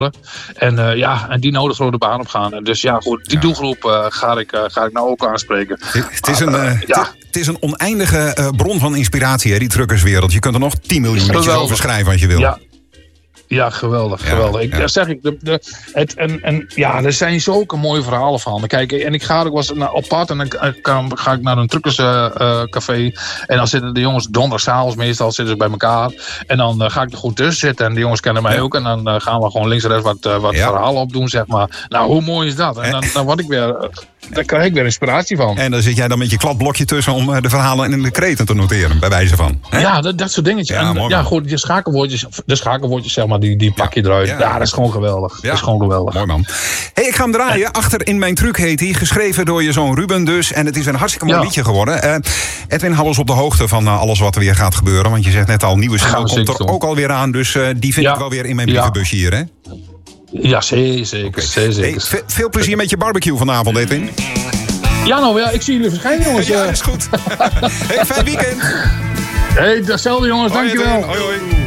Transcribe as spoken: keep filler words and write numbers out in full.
En uh, ja, en die nou de grote baan op gaan. En dus ja, goed, die ja. doelgroep uh, ga, ik, uh, ga ik nou ook aanspreken. Het is een, uh, ja. het is een oneindige uh, bron van inspiratie, hè, die truckerswereld. Je kunt er nog tien miljoen liedjes over schrijven als je wil. Ja. Ja, geweldig, ja, geweldig. Ik, ja. zeg ik, de, de, het, en, en ja, er zijn zulke mooie verhalen van. Kijk, en ik ga ook wel eens naar, op pad en dan ga, ga ik naar een truckerscafé. Uh, en dan zitten de jongens donderdagavond meestal zitten ze bij elkaar. En dan uh, ga ik er goed tussen zitten. En de jongens kennen mij ja. ook. En dan uh, gaan we gewoon links en rechts wat, uh, wat ja. verhalen opdoen, zeg maar. Nou, hoe mooi is dat? En dan, dan word ik weer... Uh, Daar krijg ik weer inspiratie van. En dan zit jij dan met je kladblokje tussen om de verhalen in de kreten te noteren, bij wijze van. Hè? Ja, dat, dat soort dingetjes. Ja, en, ja goed, de schakelwoordjes, de schakelwoordjes, zeg maar, die, die pak je eruit. Ja, ja, dat is gewoon geweldig. Ja. Dat is gewoon geweldig. Mooi man. Hey, ik ga hem draaien. Ja. Achter in mijn truck heet hij. Geschreven door je zoon Ruben dus. En het is een hartstikke mooi ja. liedje geworden. Uh, Edwin, hou ons op de hoogte van uh, alles wat er weer gaat gebeuren. Want je zegt net al, nieuwe single komt er ook alweer aan. Dus uh, die vind ja. ik wel weer in mijn brievenbusje hier, hè? Ja, zeker. zeker, okay. zeker. Hey, ve- veel plezier met je barbecue vanavond, Edwin. Ja, nou ja, ik zie jullie verschijnen, jongens. Ja, is goed. Hey, fijn weekend. Hey, datzelfde, jongens. Hoi, dankjewel. Hoi, hoi.